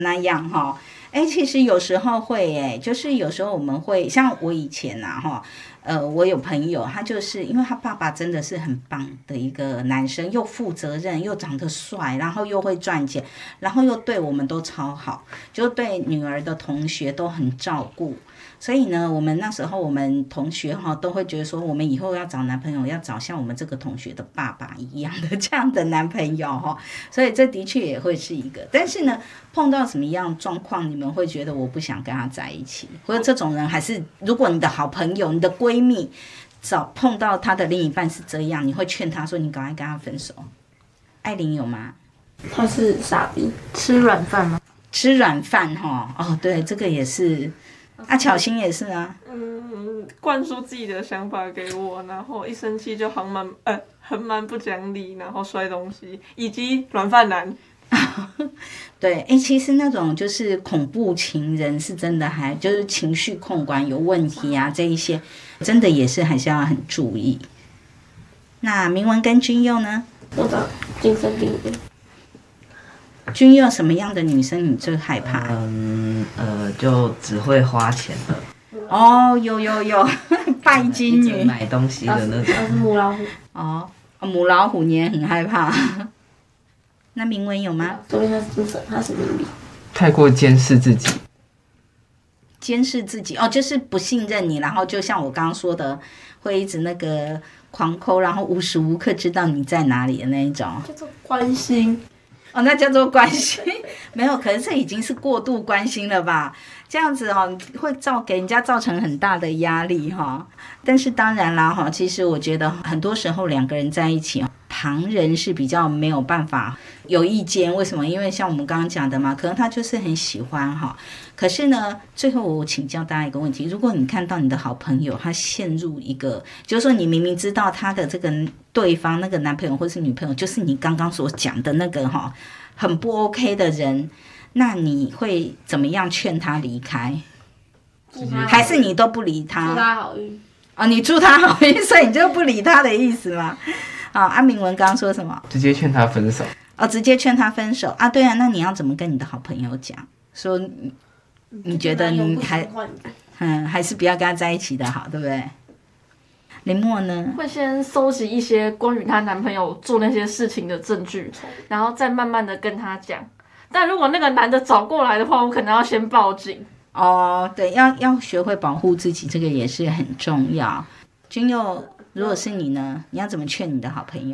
那样哈。其实有时候会就是有时候我们会像我以前哈，我有朋友，他就是因为他爸爸真的是很棒的一个男生，又负责任，又长得帅，然后又会赚钱，然后又对我们都超好，就对女儿的同学都很照顾。所以呢，我们那时候我们同学都会觉得说，我们以后要找男朋友要找像我们这个同学的爸爸一样的这样的男朋友所以这的确也会是一个。但是呢，碰到什么样状况，你们会觉得我不想跟他在一起，或者这种人，还是如果你的好朋友、你的闺蜜碰到他的另一半是这样，你会劝他说你赶快跟他分手？艾琳有吗？ 他是傻逼，吃软饭吗？ 吃软饭对，这个也是。巧心也是啊。 灌输自己的想法给我，然后一生气就很蛮不讲理，然后摔东西，以及软饭男。 对，其实那种就是恐怖情人是真的，还就是情绪控管有问题啊，这一些真的也是还是要很注意。那明文跟君佑呢？ 我的精神病院。 君佑什么样的女生你最害怕？ 就只会花钱的。 有拜金女， 买东西的那种。 他是母老虎。 母老虎你也很害怕。那明文有吗？ 说明他是精神，他是秘密。 太过监视自己。 监视自己就是不信任你，然后就像我刚刚说的，会一直那个狂抠，然后无时无刻知道你在哪里的那一种。 叫做关心。 那叫做关心。没有，可是这已经是过度关心了吧？这样子会给人家造成很大的压力但是当然啦其实我觉得很多时候两个人在一起，旁人是比较没有办法有意见。为什么？因为像我们刚刚讲的嘛，可能他就是很喜欢可是呢，最后我请教大家一个问题：如果你看到你的好朋友他陷入一个，就是说你明明知道他的这个对方那个男朋友或是女朋友就是你刚刚所讲的那个很不 OK 的人，那你会怎么样劝他离开？还是你都不理他？ 祝他好运。 你祝他好运，所以你就不理他的意思吗？安明文刚刚说什么？ 直接劝他分手。 直接劝他分手啊？对啊，那你要怎么跟你的好朋友讲？说你觉得你还是不要跟他在一起的好，对不对？林默呢？ 会先收集一些关于她男朋友做那些事情的证据，然后再慢慢的跟她讲。但如果那个男的找过来的话，我可能要先报警。 对，要学会保护自己，这个也是很重要。君佑，如果是你呢，你要怎么劝你的好朋友？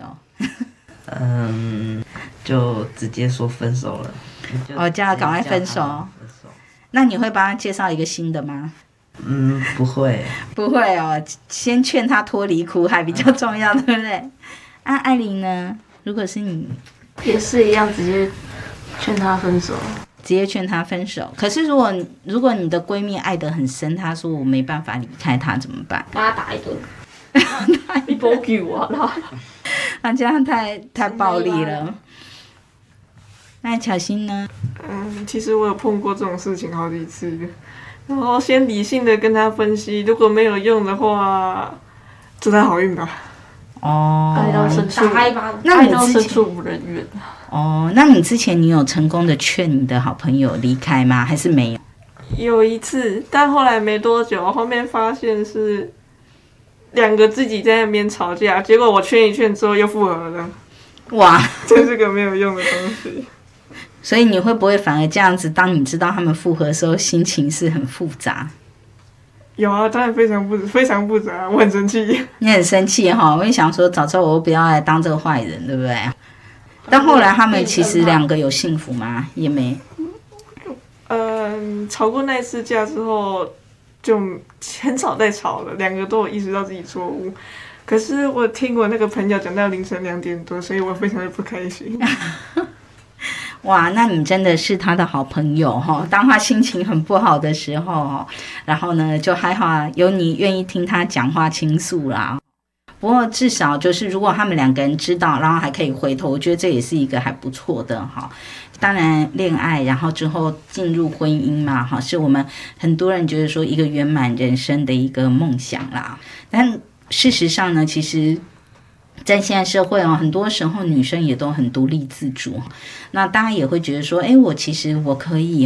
就直接说分手了。 叫他赶快分手。那你会帮他介绍一个新的吗？ 不会。 不会先劝他脱离苦海比较重要，对不对？艾琳呢？如果是你， 也是一样，直接劝他分手。 直接劝他分手。可是如果你的闺蜜爱得很深，她说我没办法离开他怎么办？ 把他打一顿。 你不给我了。 这样太暴力了。那巧心呢？ 其实我有碰过这种事情好几次，然后先理性的跟他分析，如果没有用的话，祝他好运吧。 爱到深处， 那你之前无人怨。 那你之前你有成功的劝你的好朋友离开吗？还是没有？ 有一次，但后来没多久，后面发现是两个自己在那边吵架，结果我劝一劝之后又复合了。 哇， 这是个没有用的东西。 所以你会不会反而这样子？当你知道他们复合的时候，心情是很复杂？ 有啊，当然非常复杂，我很生气。 你很生气我会想说，早知道我不要来当这个坏人，对不对？但后来他们其实两个有幸福吗？也没。 吵过那一次架之后，就很少再吵了，两个都有意识到自己错误。可是我听我那个朋友讲到凌晨2点多，所以我非常的不开心。 哇，那你真的是他的好朋友当他心情很不好的时候然后呢就还好有你愿意听他讲话倾诉啦。不过至少就是如果他们两个人知道，然后还可以回头，我觉得这也是一个还不错的当然恋爱然后之后进入婚姻嘛是我们很多人觉得说一个圆满人生的一个梦想啦。但事实上呢，其实在现在社会哦，很多时候女生也都很独立自主，那大家也会觉得说，哎，我其实我可以